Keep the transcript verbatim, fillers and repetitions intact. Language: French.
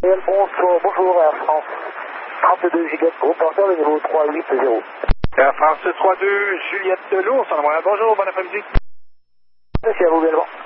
Bonjour, bonjour Air France. trente-deux Juliette, groupe porteur de niveau trois huit zéro. Air France trois deux Juliette de l'Ours, en envoyant bonjour, bon après-midi. Merci à vous également.